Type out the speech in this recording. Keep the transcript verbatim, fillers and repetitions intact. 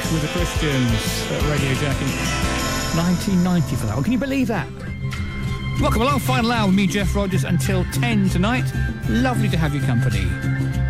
with the Christians at Radio Jack in nineteen ninety for that one. Can you believe that? Welcome along, final hour with me, Jeff Rogers, until ten tonight. Lovely to have your company.